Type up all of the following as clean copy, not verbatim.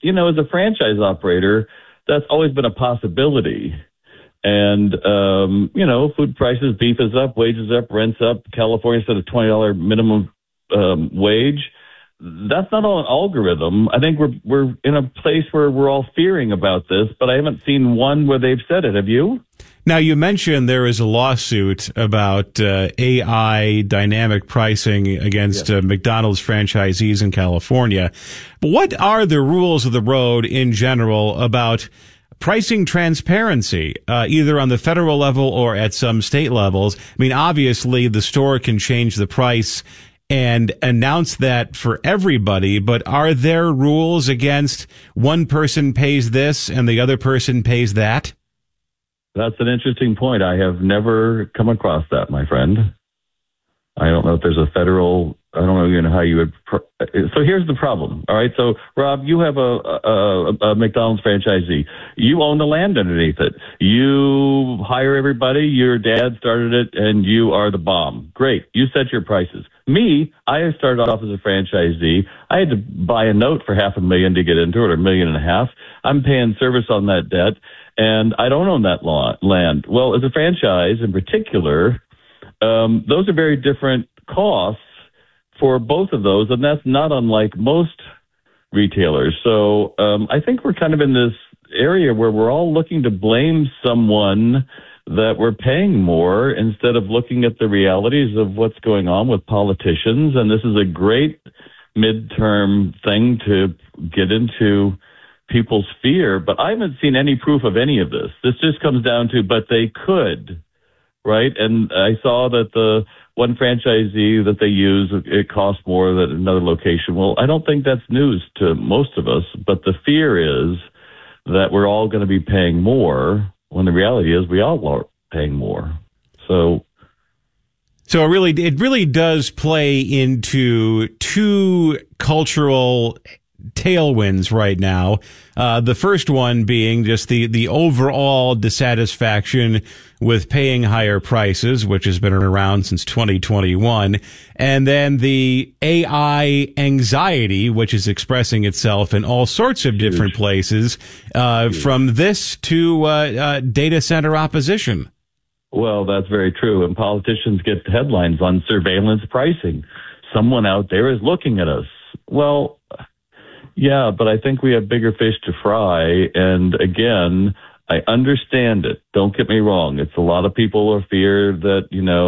as a franchise operator, that's always been a possibility. And, food prices, beef is up, wages up, rent's up. California set a $20 minimum wage. That's not all an algorithm. I think we're in a place where we're all fearing about this, but I haven't seen one where they've said it. Have you? Now, you mentioned there is a lawsuit about AI dynamic pricing against McDonald's franchisees in California. But what are the rules of the road in general about pricing transparency, either on the federal level or at some state levels? I mean, obviously, the store can change the price and announce that for everybody, but are there rules against one person pays this and the other person pays that? That's an interesting point. I have never come across that, my friend. I don't know if there's a federal, I don't know even how you would. So here's the problem. All right. So Rob, you have a McDonald's franchisee. You own the land underneath it. You hire everybody. Your dad started it and you are the bomb. Great. You set your prices. Me, I started off as a franchisee. I had to buy a note for $500,000 to get into it, or $1.5 million. I'm paying service on that debt, and I don't own that land. Well, as a franchise in particular, those are very different costs for both of those, and that's not unlike most retailers. So I think we're kind of in this area where we're all looking to blame someone that we're paying more instead of looking at the realities of what's going on with politicians. And this is a great midterm thing to get into people's fear. But I haven't seen any proof of any of this. This just comes down to, but they could, right? And I saw that the one franchisee that they use, it costs more than another location. Well, I don't think that's news to most of us, but the fear is that we're all going to be paying more, when the reality is we all are paying more. So it really does play into two cultural tailwinds right now. The first one being just the overall dissatisfaction with paying higher prices, which has been around since 2021. And then the AI anxiety, which is expressing itself in all sorts of different places, from this to data center opposition. Well, that's very true. And politicians get headlines on surveillance pricing. Someone out there is looking at us. Well, yeah, but I think we have bigger fish to fry. And again, I understand it. Don't get me wrong. It's a lot of people are feared that,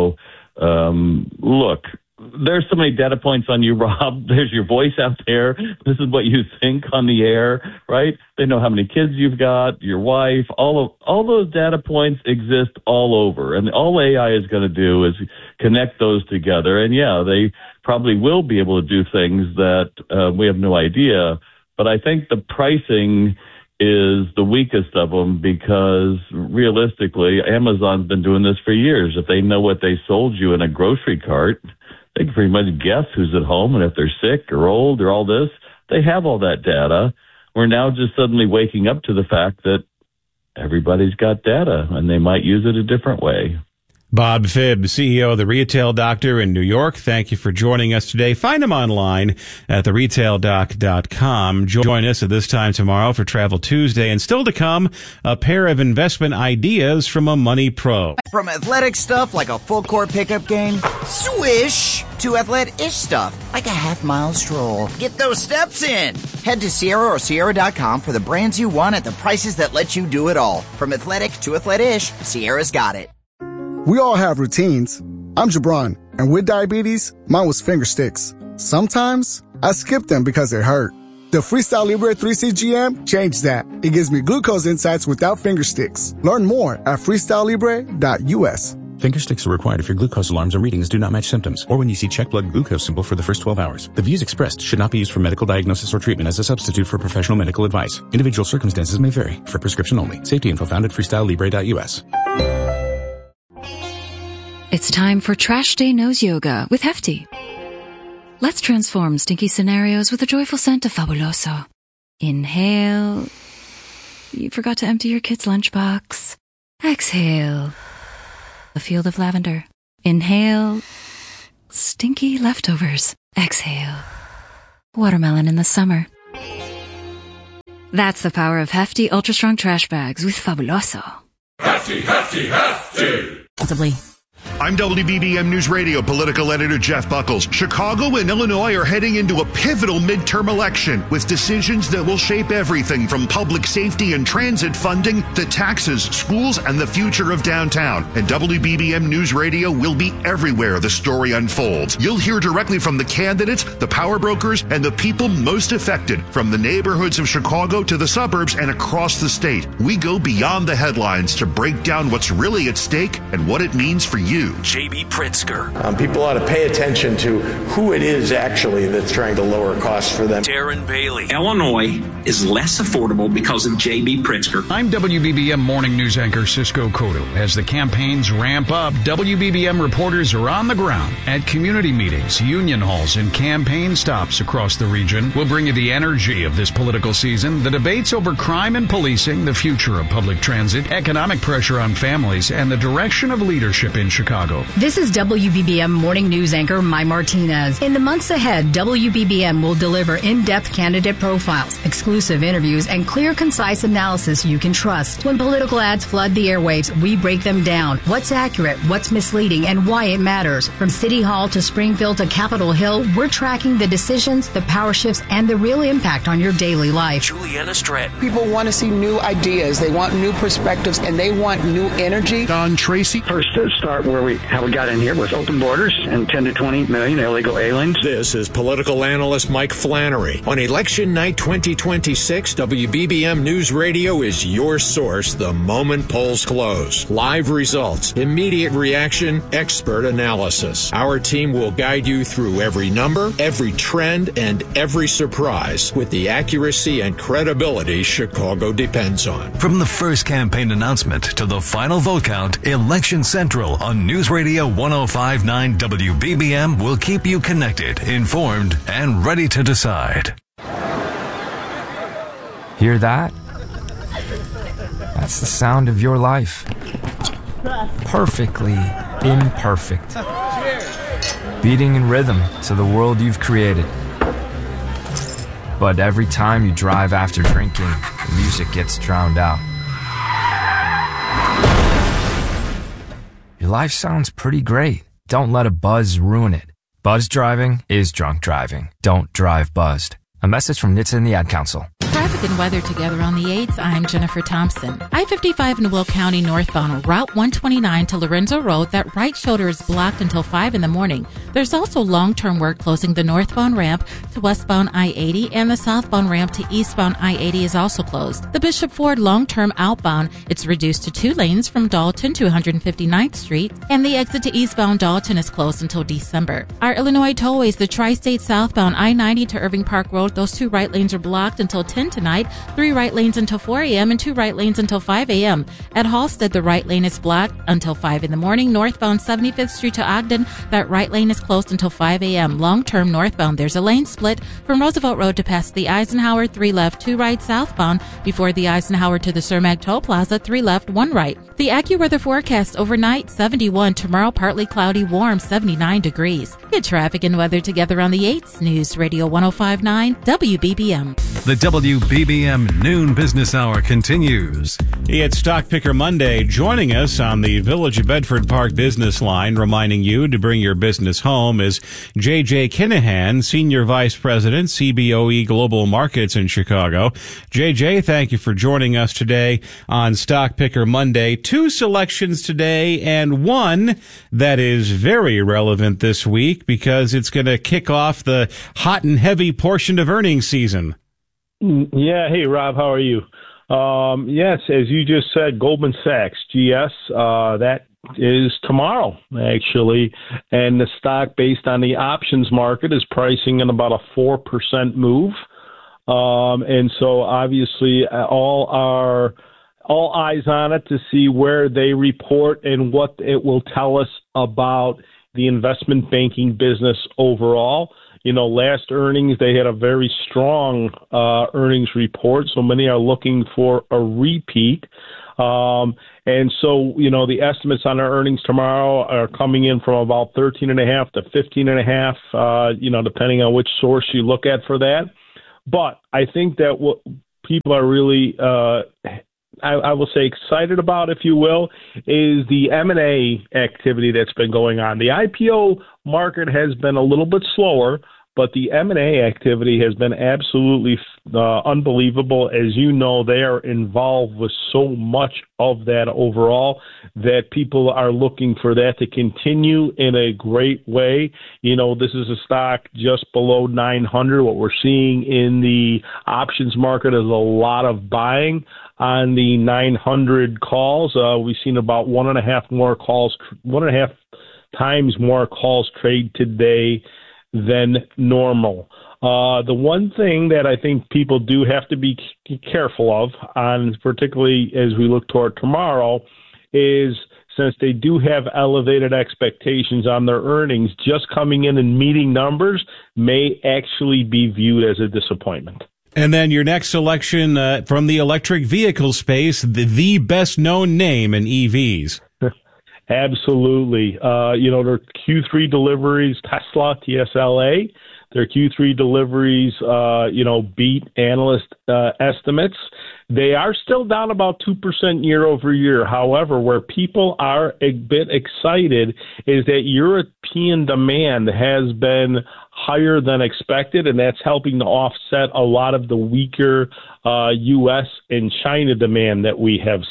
look, there's so many data points on you, Rob. There's your voice out there. This is what you think on the air, right? They know how many kids you've got, your wife, all those data points exist all over. And all AI is going to do is connect those together. And yeah, they probably will be able to do things that we have no idea. But I think the pricing is the weakest of them, because realistically, Amazon's been doing this for years. If they know what they sold you in a grocery cart, they can pretty much guess who's at home and if they're sick or old or all this. They have all that data. We're now just suddenly waking up to the fact that everybody's got data and they might use it a different way. Bob Phibbs, CEO of The Retail Doctor in New York, thank you for joining us today. Find him online at theretaiLdoc.com. Join us at this time tomorrow for Travel Tuesday. And still to come, a pair of investment ideas from a money pro. From athletic stuff like a full-court pickup game, swish, to athletic-ish stuff like a half-mile stroll. Get those steps in. Head to Sierra or Sierra.com for the brands you want at the prices that let you do it all. From athletic to athletic-ish, Sierra's got it. We all have routines. I'm Jabron, and with diabetes, mine was finger sticks. Sometimes I skip them because it hurt. The Freestyle Libre 3C GM changed that. It gives me glucose insights without finger sticks. Learn more at freestylelibre.us. Finger sticks are required if your glucose alarms or readings do not match symptoms, or when you see check blood glucose symbol for the first 12 hours. The views expressed should not be used for medical diagnosis or treatment as a substitute for professional medical advice. Individual circumstances may vary. For prescription only. Safety info found at freestylelibre.us. It's time for Trash Day Nose Yoga with Hefty. Let's transform stinky scenarios with a joyful scent of Fabuloso. Inhale. You forgot to empty your kid's lunchbox. Exhale. A field of lavender. Inhale. Stinky leftovers. Exhale. Watermelon in the summer. That's the power of hefty, ultra-strong trash bags with Fabuloso. Hefty, hefty, hefty! Possibly. I'm WBBM News Radio political editor Jeff Buckles. Chicago and Illinois are heading into a pivotal midterm election with decisions that will shape everything from public safety and transit funding to taxes, schools, and the future of downtown. And WBBM News Radio will be everywhere the story unfolds. You'll hear directly from the candidates, the power brokers, and the people most affected, from the neighborhoods of Chicago to the suburbs and across the state. We go beyond the headlines to break down what's really at stake and what it means for you. J.B. Pritzker. People ought to pay attention to who it is actually that's trying to lower costs for them. Darren Bailey. Illinois is less affordable because of J.B. Pritzker. I'm WBBM morning news anchor Cisco Cotto. As the campaigns ramp up, WBBM reporters are on the ground at community meetings, union halls, and campaign stops across the region. We'll bring you the energy of this political season, the debates over crime and policing, the future of public transit, economic pressure on families, and the direction of leadership in Chicago. This is WBBM morning news anchor Mai Martinez. In the months ahead, WBBM will deliver in-depth candidate profiles, exclusive interviews, and clear, concise analysis you can trust. When political ads flood the airwaves, we break them down. What's accurate, what's misleading, and why it matters. From City Hall to Springfield to Capitol Hill, we're tracking the decisions, the power shifts, and the real impact on your daily life. Juliana Stratton. People want to see new ideas. They want new perspectives, and they want new energy. Don Tracy. First, start where how we got in here with open borders and 10 to 20 million illegal aliens. This is political analyst Mike Flannery. On election night 2026, WBBM News Radio is your source the moment polls close. Live results, immediate reaction, expert analysis. Our team will guide you through every number, every trend, and every surprise with the accuracy and credibility Chicago depends on. From the first campaign announcement to the final vote count, Election Central on News Radio 105.9 WBBM will keep you connected, informed, and ready to decide. Hear that? That's the sound of your life. Perfectly imperfect. Beating in rhythm to the world you've created. But every time you drive after drinking, the music gets drowned out. Your life sounds pretty great. Don't let a buzz ruin it. Buzz driving is drunk driving. Don't drive buzzed. A message from NHTSA and the Ad Council. Traffic and weather together on the 8th. I'm Jennifer Thompson. I-55 in Will County northbound, Route 129 to Lorenzo Road. That right shoulder is blocked until 5 in the morning. There's also long-term work closing the northbound ramp to westbound I-80, and the southbound ramp to eastbound I-80 is also closed. The Bishop Ford long-term outbound, it's reduced to 2 lanes from Dalton to 159th Street, and the exit to eastbound Dalton is closed until December. Our Illinois tollways, the Tri-State southbound I-90 to Irving Park Road, those 2 right lanes are blocked until 10 tonight, 3 right lanes until 4 a.m., and 2 right lanes until 5 a.m. At Halstead, the right lane is blocked until 5 in the morning. Northbound 75th Street to Ogden, that right lane is closed until 5 a.m. Long-term northbound, there's a lane split from Roosevelt Road to past the Eisenhower, 3 left, 2 right southbound. Before the Eisenhower to the Cermak Toll Plaza, 3 left, 1 right. The AccuWeather forecast overnight, 71. Tomorrow, partly cloudy, warm, 79 degrees. Get traffic and weather together on the 8th. News Radio 105.9 WBBM. The WBBM Noon Business Hour continues. It's Stock Picker Monday. Joining us on the Village of Bedford Park business line, reminding you to bring your business home, is J.J. Kinahan, Senior Vice President, CBOE Global Markets in Chicago. J.J., thank you for joining us today on Stock Picker Monday. 2 selections today, and one that is very relevant this week because it's going to kick off the hot and heavy portion of earnings season. Yeah. Hey, Rob, how are you? Yes, as you just said, Goldman Sachs, GS, that is tomorrow, actually. And the stock, based on the options market, is pricing in about a 4% move. And so obviously all eyes on it to see where they report and what it will tell us about the investment banking business overall. You know, last earnings, they had a very strong earnings report, so many are looking for a repeat. And so, you know, the estimates on our earnings tomorrow are coming in from about 13.5 to 15.5, you know, depending on which source you look at for that. But I think that people are really, I will say, excited about, if you will, is the M&A activity that's been going on. The IPO market has been a little bit slower, but the M&A activity has been absolutely unbelievable. As you know, they are involved with so much of that overall that people are looking for that to continue in a great way. You know, this is a stock just below 900. What we're seeing in the options market is a lot of buying on the 900 calls. We've seen about 1.5 times more calls trade today than normal. The one thing that I think people do have to be careful of, particularly as we look toward tomorrow, is since they do have elevated expectations on their earnings, just coming in and meeting numbers may actually be viewed as a disappointment. And then your next selection from the electric vehicle space, the best known name in EVs. Absolutely. Their Q3 deliveries, Tesla, TSLA, their Q3 deliveries, beat analyst estimates. They are still down about 2% year over year. However, where people are a bit excited is that European demand has been higher than expected, and that's helping to offset a lot of the weaker U.S. and China demand that we have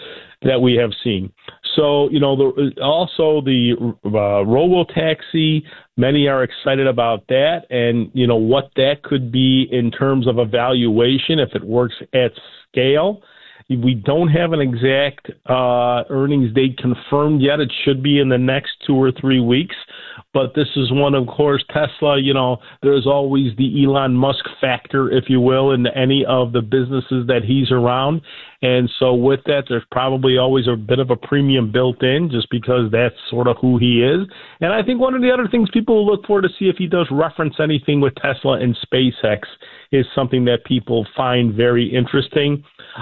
seen. So, also the robo-taxi, many are excited about that and, what that could be in terms of a valuation if it works at scale. We don't have an exact earnings date confirmed yet. It should be in the next 2 or 3 weeks. But this is one, of course, Tesla, there's always the Elon Musk factor, if you will, in any of the businesses that he's around. And so with that, there's probably always a bit of a premium built in just because that's sort of who he is. And I think one of the other things people will look for to see if he does reference anything with Tesla and SpaceX is something that people find very interesting.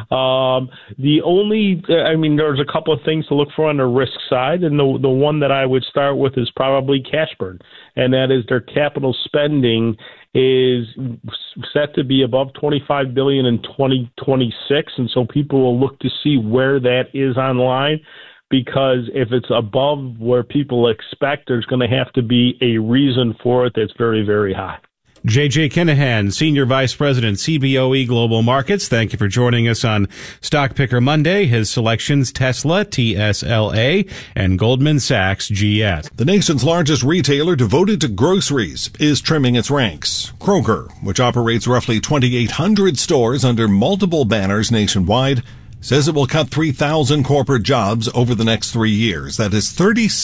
There's a couple of things to look for on the risk side, and the one that I would start with is probably cash burn, and that is their capital spending is set to be above $25 billion in 2026, and so people will look to see where that is online, because if it's above where people expect, there's going to have to be a reason for it that's very, very high. J.J. Kinahan, Senior Vice President, CBOE Global Markets. Thank you for joining us on Stock Picker Monday. His selections, Tesla, TSLA, and Goldman Sachs, GS. The nation's largest retailer devoted to groceries is trimming its ranks. Kroger, which operates roughly 2,800 stores under multiple banners nationwide, says it will cut 3,000 corporate jobs over the next 3 years. That is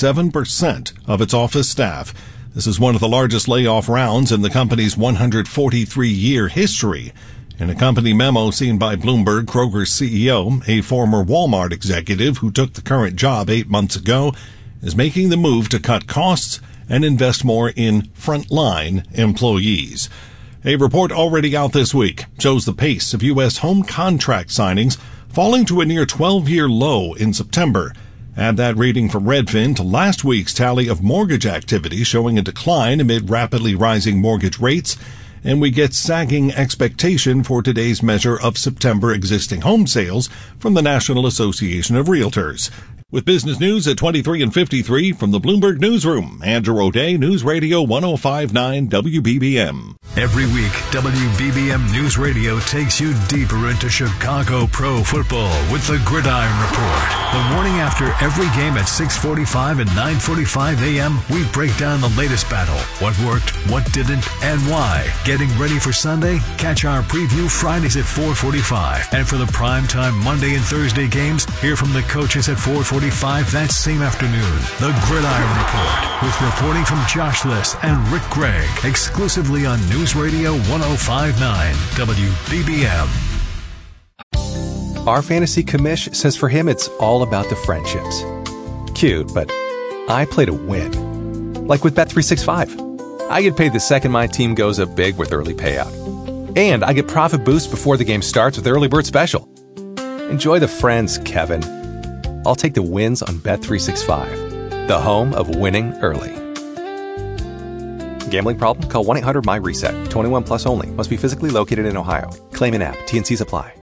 37% of its office staff. This is one of the largest layoff rounds in the company's 143-year history. In a company memo seen by Bloomberg, Kroger's CEO, a former Walmart executive who took the current job 8 months ago, is making the move to cut costs and invest more in frontline employees. A report already out this week shows the pace of U.S. home contract signings falling to a near 12-year low in September. Add that reading from Redfin to last week's tally of mortgage activity showing a decline amid rapidly rising mortgage rates, and we get sagging expectation for today's measure of September existing home sales from the National Association of Realtors. With business news at 23 and 53 from the Bloomberg Newsroom, Andrew O'Day, News Radio 105.9 WBBM. Every week, WBBM News Radio takes you deeper into Chicago pro football with the Gridiron Report. The morning after every game at 6:45 and 9:45 a.m., we break down the latest battle, what worked, what didn't, and why. Getting ready for Sunday? Catch our preview Fridays at 4:45. And for the primetime Monday and Thursday games, hear from the coaches at 4:45 that same afternoon. The Gridiron Report, with reporting from Josh Liss and Rick Gregg, exclusively on News Radio 105.9 WBBM. Our fantasy commish says for him it's all about the friendships. Cute, but I play to win. Like with Bet365. I get paid the second my team goes up big with early payout. And I get profit boost before the game starts with Early Bird Special. Enjoy the friends, Kevin. I'll take the wins on Bet365, the home of winning early. Gambling problem? Call 1-800-MY-RESET. 21 plus only. Must be physically located in Ohio. Claim in app. T&Cs apply.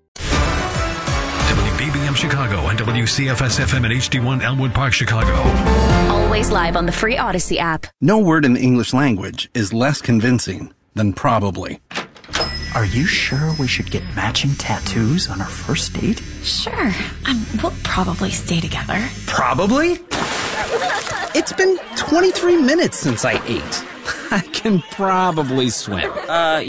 WBBM Chicago and WCFS-FM at HD1 Elmwood Park, Chicago. Always live on the free Odyssey app. No word in the English language is less convincing than probably. Are you sure we should get matching tattoos on our first date? Sure. We'll probably stay together. Probably? It's been 23 minutes since I ate. I can probably swim.